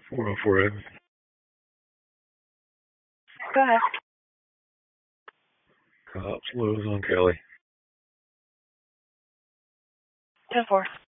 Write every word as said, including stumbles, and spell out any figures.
four oh four Ed. Go ahead. Cops Lowe's on Kelly. ten four.